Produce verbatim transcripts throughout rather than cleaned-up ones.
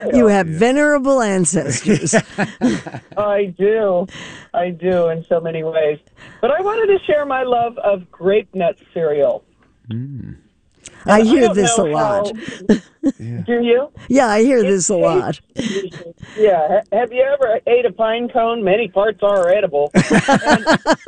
You have venerable ancestors. I do. I do in so many ways. But I wanted to share my love of grape nut cereal. Mm. I hear I this a lot. How, yeah. Do you? Yeah, I hear it this a lot. Yeah. Have you ever ate a pine cone? Many parts are edible. And,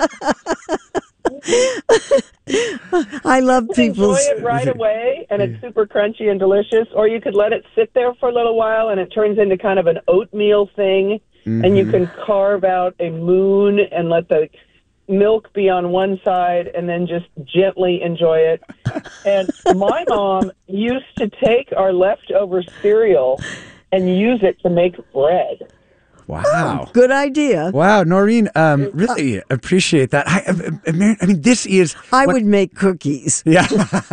I love people. Enjoy it right away, and it's super crunchy and delicious. Or you could let it sit there for a little while, and it turns into kind of an oatmeal thing. Mm-hmm. And you can carve out a moon and let the milk be on one side, and then just gently enjoy it. And my mom used to take our leftover cereal and use it to make bread. Wow. Oh, good idea. Wow, Noreen, um, really appreciate that. I, I, I mean, this is... I what, would make cookies. Yeah.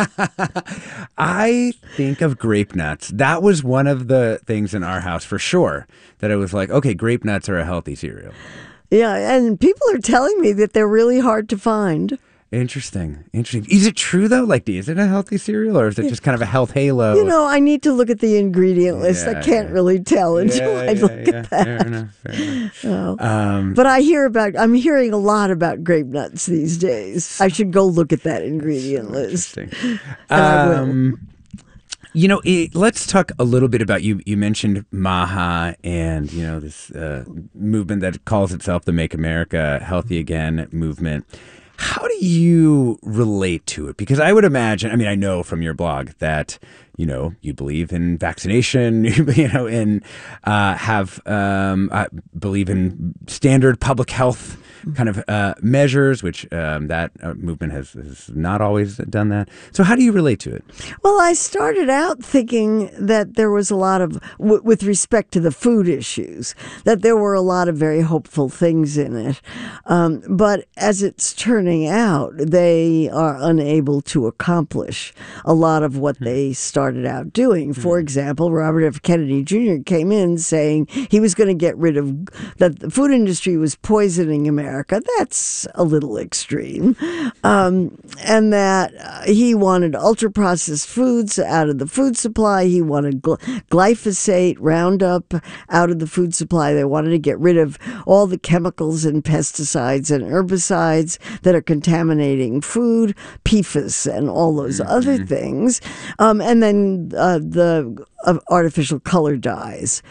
I think of grape nuts. That was one of the things in our house for sure, that I was like, okay, grape nuts are a healthy cereal. Yeah, and people are telling me that they're really hard to find. Interesting. Interesting. Is it true, though? Like, is it a healthy cereal, or is it just kind of a health halo? You know, I need to look at the ingredient list. Yeah, I can't yeah. really tell until yeah, I yeah, look yeah. at that. Fair enough. Fair enough. Oh. Um, but I hear about, I'm hearing a lot about grape nuts these days. I should go look at that ingredient list. Interesting. And I will. Um, You know, it, let's talk a little bit about you. You mentioned MAHA and, you know, this uh, movement that calls itself the Make America Healthy Again movement. How do you relate to it? Because I would imagine, I mean, I know from your blog that, you know, you believe in vaccination, you know, and uh, have um, uh, believe in standard public health kind of uh, measures, which um, that uh, movement has, has not always done that. So how do you relate to it? Well, I started out thinking that there was a lot of, w- with respect to the food issues, that there were a lot of very hopeful things in it. Um, but as it's turning out, they are unable to accomplish a lot of what they started out doing. For example, Robert F. Kennedy Junior came in saying he was going to get rid of, that the food industry was poisoning America. That's a little extreme. Um, and that uh, he wanted ultra-processed foods out of the food supply. He wanted gl- glyphosate, Roundup out of the food supply. They wanted to get rid of all the chemicals and pesticides and herbicides that are contaminating food, P F A S and all those mm-hmm. other things. Um, and then uh, the uh, artificial color dyes.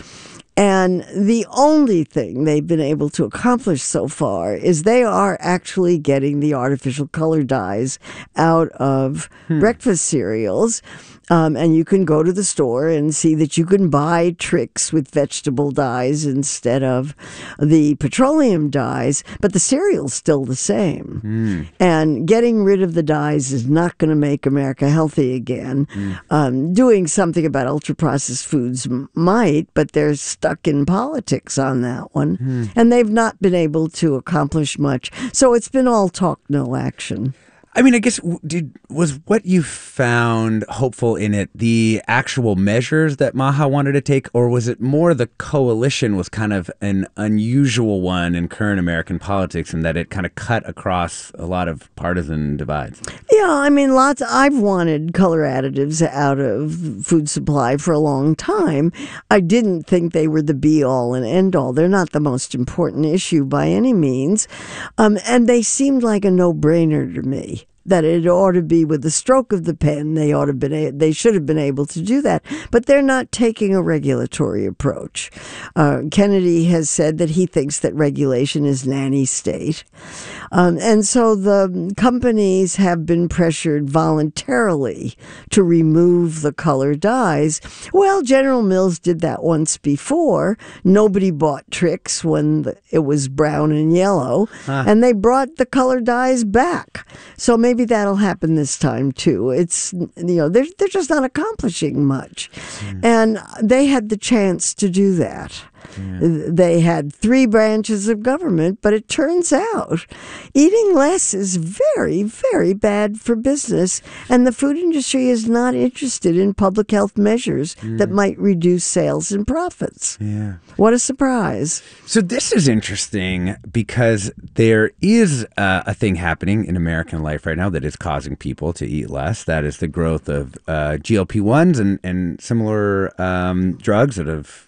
And the only thing they've been able to accomplish so far is they are actually getting the artificial color dyes out of hmm. breakfast cereals. Um, and you can go to the store and see that you can buy Trix with vegetable dyes instead of the petroleum dyes, but the cereal's still the same. Mm. And getting rid of the dyes is not going to make America healthy again. Mm. Um, doing something about ultra-processed foods m- might, but they're stuck in politics on that one. Mm. And they've not been able to accomplish much. So it's been all talk, no action. I mean, I guess, did was what you found hopeful in it the actual measures that MAHA wanted to take, or was it more the coalition was kind of an unusual one in current American politics in that it kind of cut across a lot of partisan divides? Yeah, I mean, lots. I've wanted color additives out of food supply for a long time. I didn't think they were the be-all and end-all. They're not the most important issue by any means, um, and they seemed like a no-brainer to me. That it ought to be with the stroke of the pen. They ought to been a- they should have been able to do that, but they're not taking a regulatory approach. Uh, Kennedy has said that he thinks that regulation is nanny state, um, and so the companies have been pressured voluntarily to remove the color dyes. Well, General Mills did that once before. Nobody bought Trix when the, it was brown and yellow, huh. and they brought the color dyes back. So maybe that'll happen this time too. It's, you know, they're they're just not accomplishing much, mm. and they had the chance to do that. They had three branches of government, but it turns out eating less is very, very bad for business, and the food industry is not interested in public health measures mm. that might reduce sales and profits. Yeah. What a surprise. So this is interesting because there is uh, a thing happening in American life right now that is causing people to eat less. That is the growth of uh, G L P ones and, and similar um, drugs that have